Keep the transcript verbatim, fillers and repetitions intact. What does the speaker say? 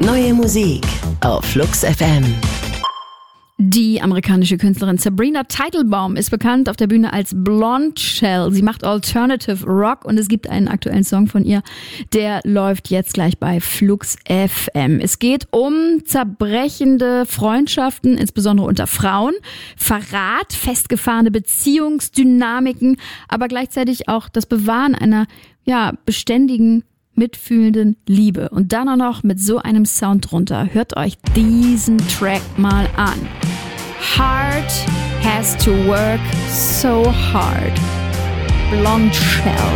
Neue Musik auf Flux F M. Die amerikanische Künstlerin Sabrina Teitelbaum ist bekannt auf der Bühne als Blonde Shell. Sie macht Alternative Rock und es gibt einen aktuellen Song von ihr, der läuft jetzt gleich bei Flux F M. Es geht um zerbrechende Freundschaften, insbesondere unter Frauen, Verrat, festgefahrene Beziehungsdynamiken, aber gleichzeitig auch das Bewahren einer ja beständigen, mitfühlenden Liebe. Und dann auch noch mit so einem Sound drunter. Hört euch diesen Track mal an. Heart has to work so hard. Blonde Shell.